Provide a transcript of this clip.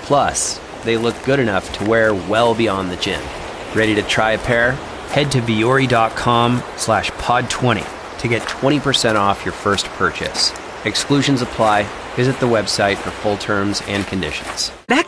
Plus, they look good enough to wear well beyond the gym. Ready to try a pair? Head to vuori.com/pod20 to get 20% off your first purchase. Exclusions apply. Visit the website for full terms and conditions. That